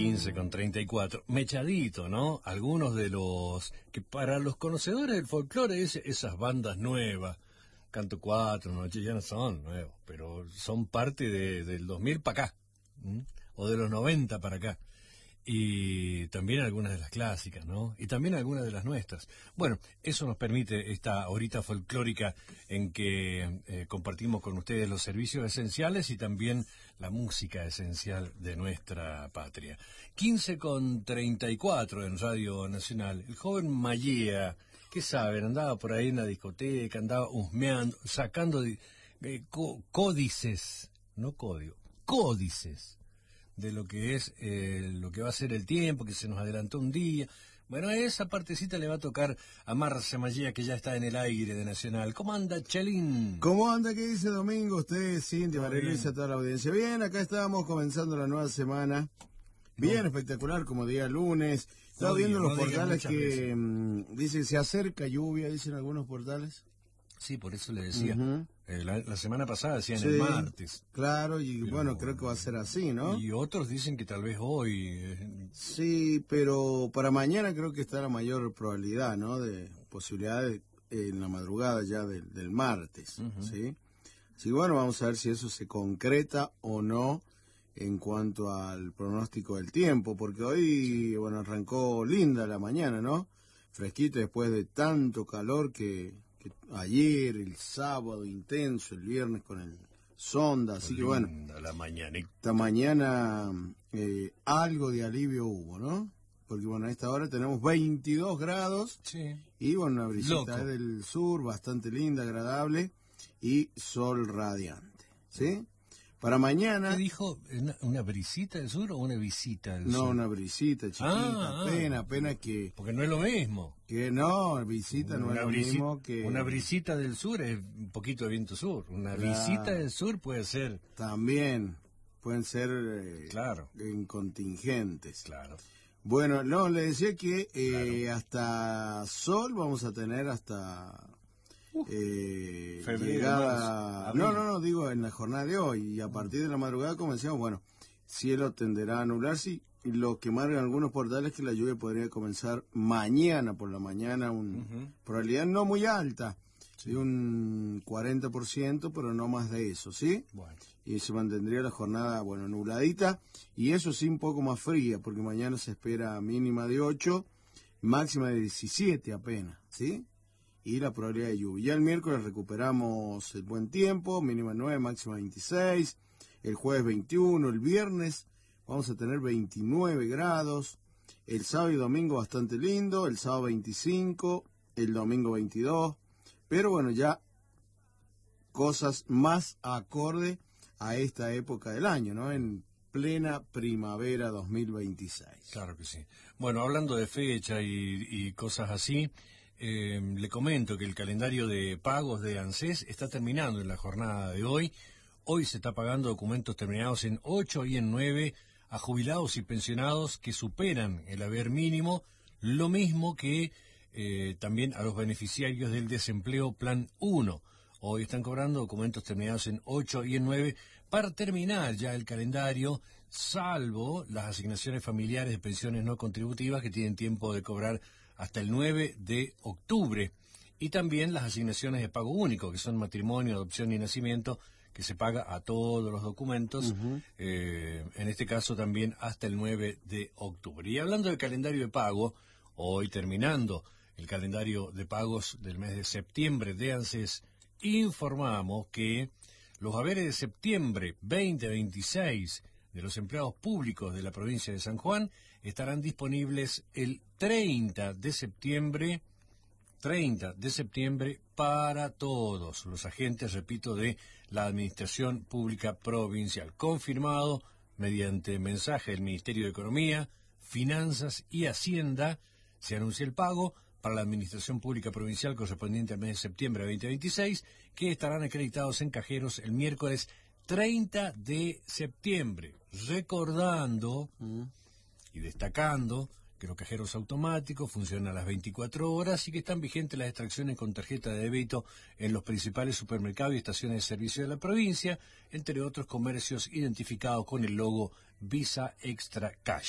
15:34. Mechadito, ¿no? Algunos de los que para los conocedores del folclore esas bandas nuevas, Canto 4, Noche ya no son nuevos, pero son parte del 2000 para acá, ¿m? O de los 90 para acá. Y también algunas de las clásicas, ¿no? Y también algunas de las nuestras. Bueno, eso nos permite esta horita folclórica en que compartimos con ustedes los servicios esenciales y también la música esencial de nuestra patria. 15:34 en Radio Nacional. El joven Mayea, ¿qué saben? Andaba por ahí en la discoteca, andaba husmeando, sacando códices, no código, códices de lo que es lo que va a ser el tiempo, que se nos adelantó un día. Bueno, esa partecita le va a tocar a Marce Mayea, que ya está en el aire de Nacional. ¿Cómo anda, Chelín? ¿Cómo anda? ¿Qué dice Domingo? Usted, Cintia, María Luisa, toda la audiencia. Bien, acá estábamos comenzando la nueva semana. Bien, espectacular, como día lunes. Estaba viendo los portales que dicen se acerca lluvia, dicen algunos portales. Sí, por eso le decía. La semana pasada decían sí, el martes. Claro, y bueno, creo que va a ser así, ¿no? Y otros dicen que tal vez hoy. Sí, pero para mañana creo que está la mayor probabilidad, ¿no? De posibilidades en la madrugada ya del martes, ¿sí? Así que bueno, vamos a ver si eso se concreta o no en cuanto al pronóstico del tiempo, porque hoy, bueno, arrancó linda la mañana, ¿no? Fresquita después de tanto calor que ayer, el sábado intenso, el viernes con el sonda, así que bueno, la mañana. Esta mañana algo de alivio hubo, ¿no? Porque bueno, a esta hora tenemos 22 grados, sí, y bueno, una brisita del sur, bastante linda, agradable, y sol radiante, ¿sí? Para mañana... ¿Qué dijo? ¿Una brisita del sur o una visita del sur? No, una brisita chiquita, apenas que... Porque no es lo mismo. Que no, visita no es lo mismo que... Una brisita del sur es un poquito de viento sur. Una visita del sur puede ser... También, pueden ser claro, en contingentes. Claro. Bueno, no, le decía que hasta sol vamos a tener hasta... febrero, llegada... No, digo en la jornada de hoy, y a partir de la madrugada, como decíamos, bueno, cielo tenderá a nublarse, y lo que marcan algunos portales es que la lluvia podría comenzar mañana por la mañana, probabilidad no muy alta, de un 40%, pero no más de eso, ¿sí? Bueno. Y se mantendría la jornada, bueno, nubladita, y eso sí un poco más fría, porque mañana se espera mínima de 8, máxima de 17 apenas, ¿sí? Y la probabilidad de lluvia. Ya el miércoles recuperamos el buen tiempo, mínima 9, máxima 26, el jueves 21, el viernes vamos a tener 29 grados, el sábado y domingo bastante lindo, el sábado 25, el domingo 22, pero bueno, ya cosas más acorde a esta época del año, ¿no? En plena primavera 2026. Claro que sí. Bueno, hablando de fecha y cosas así, le comento que el calendario de pagos de ANSES está terminando en la jornada de hoy. Hoy se está pagando documentos terminados en 8 y en 9 a jubilados y pensionados que superan el haber mínimo, lo mismo que también a los beneficiarios del desempleo Plan 1. Hoy están cobrando documentos terminados en 8 y en 9 para terminar ya el calendario, salvo las asignaciones familiares de pensiones no contributivas que tienen tiempo de cobrar hasta el 9 de octubre. Y también las asignaciones de pago único, que son matrimonio, adopción y nacimiento, que se paga a todos los documentos, en este caso también hasta el 9 de octubre. Y hablando del calendario de pago, hoy terminando el calendario de pagos del mes de septiembre de ANSES, informamos que los haberes de septiembre 2026 de los empleados públicos de la provincia de San Juan estarán disponibles el 30 de septiembre para todos los agentes, repito, de la Administración Pública Provincial. Confirmado mediante mensaje del Ministerio de Economía, Finanzas y Hacienda, se anuncia el pago para la Administración Pública Provincial correspondiente al mes de septiembre de 2026, que estarán acreditados en cajeros el miércoles 30 de septiembre. Recordando y destacando que los cajeros automáticos funcionan a las 24 horas y que están vigentes las extracciones con tarjeta de débito en los principales supermercados y estaciones de servicio de la provincia, entre otros comercios identificados con el logo Visa Extra Cash.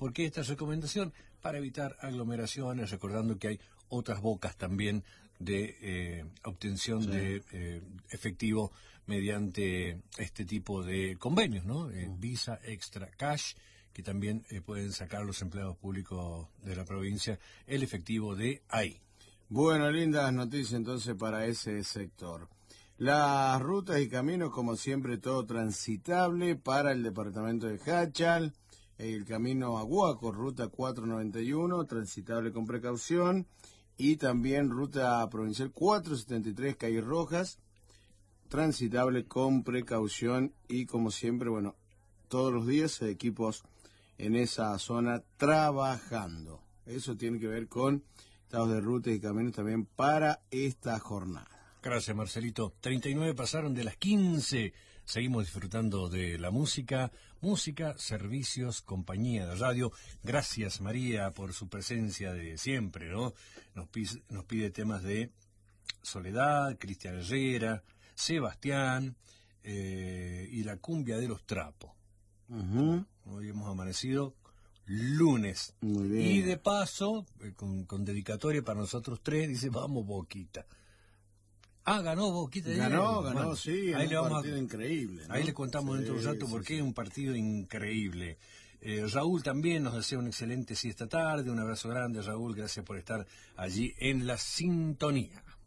¿Por qué esta recomendación? Para evitar aglomeraciones, recordando que hay otras bocas también de obtención de efectivo mediante este tipo de convenios, ¿no? Visa Extra Cash, que también pueden sacar los empleados públicos de la provincia el efectivo de ahí. Bueno, lindas noticias entonces para ese sector. Las rutas y caminos, como siempre, todo transitable para el departamento de Hachal. El camino a Huaco, ruta 491, transitable con precaución. Y también ruta provincial 473, Calles Rojas, transitable con precaución. Y como siempre, bueno, todos los días equipos en esa zona trabajando. Eso tiene que ver con estados de ruta y caminos también para esta jornada. Gracias, Marcelito. 39 pasaron de las 15. Seguimos disfrutando de la música, servicios, compañía de radio. Gracias, María, por su presencia de siempre, ¿no? Nos pide temas de Soledad, Cristian Herrera, Sebastián y la cumbia de los trapos. Hoy hemos amanecido lunes. Muy bien. Y de paso, con dedicatoria para nosotros tres, dice, vamos Boquita. Ganó Boquita. Ganó, bueno, sí, ahí en un partido increíble, ¿no? Ahí le contamos dentro de un rato por qué es un partido increíble. Raúl también nos desea un excelente esta tarde. Un abrazo grande, Raúl. Gracias por estar allí en la sintonía.